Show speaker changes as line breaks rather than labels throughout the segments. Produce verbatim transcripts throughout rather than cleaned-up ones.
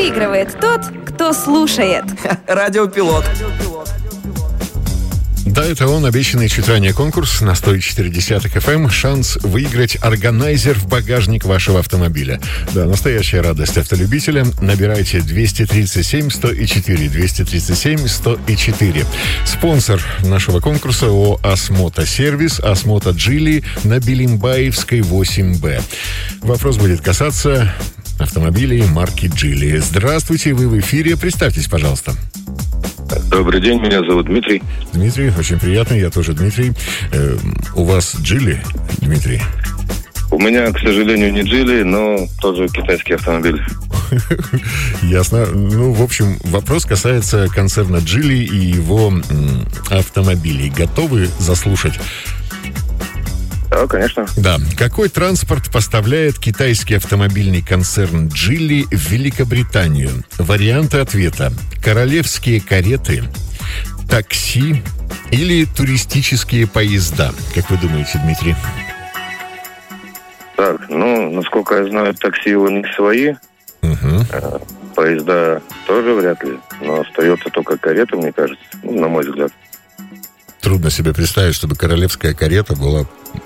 Выигрывает тот, кто слушает.
Радиопилот.
Да, это он, обещанный чуть ранее конкурс на сто четыре эф эм. Шанс выиграть органайзер в багажник вашего автомобиля. Да, настоящая радость автолюбителя. Набирайте двести тридцать семь сто четыре, двести тридцать семь сто четыре. Спонсор нашего конкурса ООО «Осмота Сервис», «Осмота Джили» на Белимбаевской восемь бэ. Вопрос будет касаться автомобилей марки Джили. Здравствуйте, вы в эфире. Представьтесь, пожалуйста.
Добрый день, меня зовут Дмитрий.
Дмитрий, очень приятно, я тоже Дмитрий. Э, у вас Джили, Дмитрий?
У меня, к сожалению, не Джили, но тоже китайский автомобиль.
Ясно. Ну, в общем, вопрос касается концерна Джили и его м, автомобилей. Готовы заслушать?
Да, конечно.
Да. Какой транспорт поставляет китайский автомобильный концерн Джили в Великобританию? Варианты ответа: королевские кареты, такси или туристические поезда? Как вы думаете, Дмитрий?
Так, ну, насколько я знаю, такси у них свои.
Угу.
А, поезда тоже вряд ли. Но остается только карета, мне кажется, ну, на мой взгляд.
Трудно себе представить, чтобы королевская карета была...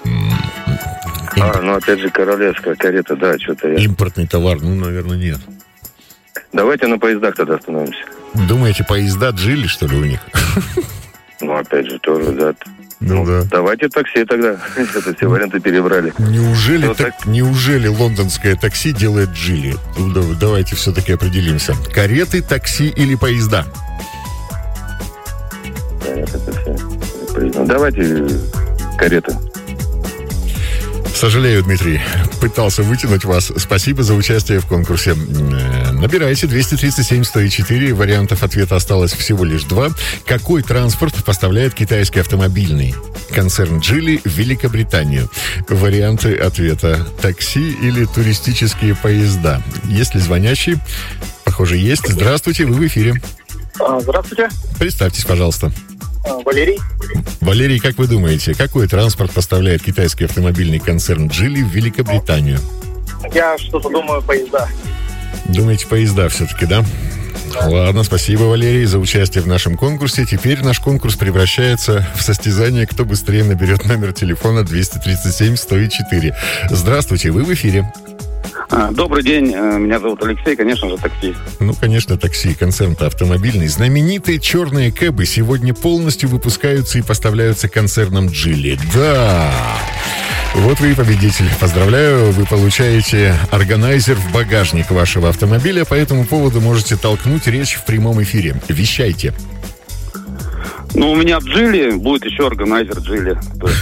А, ну опять же, королевская карета, да, что-то я...
Импортный товар, ну, наверное, нет.
Давайте на поездах тогда остановимся.
Думаете, поезда Джили, что ли, у них?
Ну, опять же, тоже, да.
Ну, да.
Давайте такси тогда. Это все варианты перебрали.
Неужели,
Ну,
так,
так...
неужели лондонское такси делает Джили? Ну, давайте все-таки определимся. Кареты, такси или поезда?
Карета, такси. Давайте кареты.
Сожалею, Дмитрий, пытался вытянуть вас. Спасибо за участие в конкурсе. Набирайте двести тридцать семь сто четыре. Вариантов ответа осталось всего лишь два. Какой транспорт поставляет китайский автомобильный концерн Джили в Великобританию? Варианты ответа: такси или туристические поезда. Есть ли звонящий? Похоже, есть. Здравствуйте, вы в эфире.
Здравствуйте.
Представьтесь, пожалуйста.
Валерий.
Валерий, как вы думаете, какой транспорт поставляет китайский автомобильный концерн Джили в Великобританию?
Я что-то думаю, поезда.
Думаете, поезда все-таки, да? Да. Ладно, спасибо, Валерий, за участие в нашем конкурсе. Теперь наш конкурс превращается в состязание, кто быстрее наберет номер телефона двести тридцать семь сто четыре. Здравствуйте, вы в эфире.
Добрый день, меня зовут Алексей, конечно же, такси.
Ну, конечно, такси, концерн-то автомобильный. Знаменитые черные кэбы сегодня полностью выпускаются и поставляются концерном Джили. Да! Вот вы и победитель. Поздравляю, вы получаете органайзер в багажник вашего автомобиля. По этому поводу можете толкнуть речь в прямом эфире. Вещайте.
Ну, у меня в Джили будет еще органайзер Джили.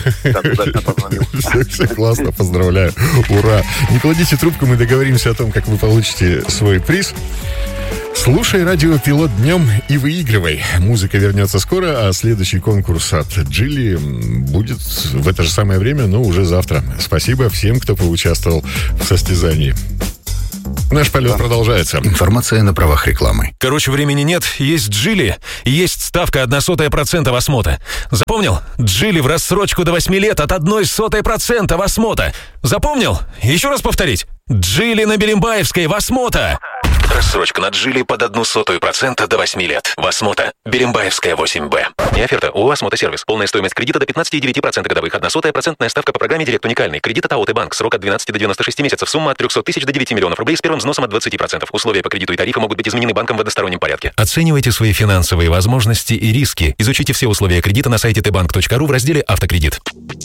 Все, все классно, поздравляю. Ура. Не кладите трубку, мы договоримся о том, как вы получите свой приз. Слушай радиопилот днем и выигрывай. Музыка вернется скоро, а следующий конкурс от Джили будет в это же самое время, но уже завтра. Спасибо всем, кто поучаствовал в состязании. Наш полет продолжается.
Информация на правах рекламы.
Короче, времени нет. Есть Джили, есть ставка одна сотая процента в Осмота. Запомнил? Джили в рассрочку до восьми лет от одной сотой процента в Осмота. Запомнил? Еще раз повторить. Джили на Белимбаевской в Осмота. Рассрочка на Джили под одну сотую процента до восьми лет. В Осмота. Белимбаевская восемь бэ. Не оферта. ООО «Осмота Сервис». Полная стоимость кредита до пятнадцать целых девять десятых процента годовых. Одна сотая процентная ставка по программе «Директ уникальный». Кредит от АОТ Банк. Срок от двенадцати до девяноста шести месяцев. Сумма от трехсот тысяч до девяти миллионов рублей с первым взносом от двадцати процентов. Условия по кредиту и тарифы могут быть изменены банком в одностороннем порядке. Оценивайте свои финансовые возможности и риски. Изучите все условия кредита на сайте тэ банк точка ру в разделе «Автокредит».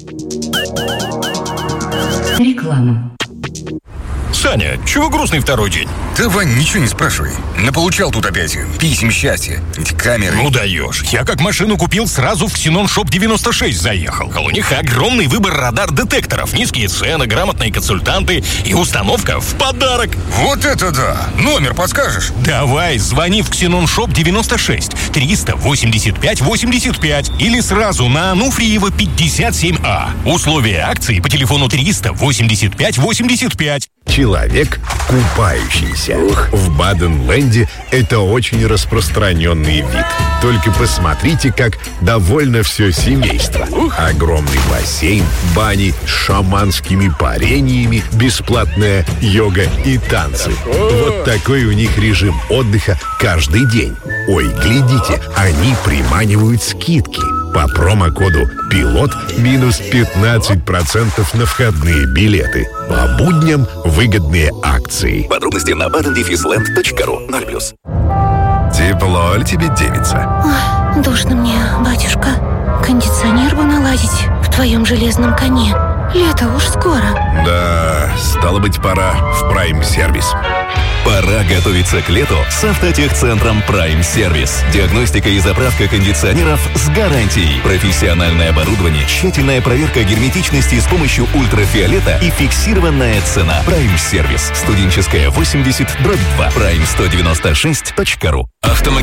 Реклама.
Саня, чего грустный второй день?
Да, Вань, ничего не спрашивай. Наполучал тут опять писем счастья. Эти камеры.
Ну даешь. Я как машину купил, сразу в Ксенон Шоп девяносто шесть заехал. А у них огромный выбор радар-детекторов, низкие цены, грамотные консультанты и установка в подарок.
Вот это да! Номер подскажешь?
Давай, звони в Ксенон Шоп девяносто шесть триста восемьдесят пять восемьдесят пять или сразу на Ануфриева пятьдесят семь А. Условия акции по телефону триста восемьдесят пять восемьдесят пять.
Человек купающийся. Ух. В Баден-Ленде это очень распространенный вид.
только посмотрите, как довольно все семейство. Огромный бассейн, бани с шаманскими парениями, бесплатная йога и танцы. Вот такой у них режим отдыха каждый день. Ой, глядите, они приманивают скидки. По промокоду «Пилот» минус пятнадцать процентов на входные билеты. По будням выгодные акции.
Подробности на баттон дефис ленд точка ру. ноль плюс.
Тепло ли тебе, девица?
Ой, душно мне, батюшка. Кондиционер бы наладить в твоем железном коне. Лето уж скоро.
Да, стало быть, пора в Прайм-сервис.
Пора готовиться к лету с автотехцентром Prime Service. Диагностика и заправка кондиционеров с гарантией. Профессиональное оборудование, тщательная проверка герметичности с помощью ультрафиолета и фиксированная цена. Prime Service. Студенческая восемьдесят дробь два. прайм сто девяносто шесть точка ру.
Автомобиль.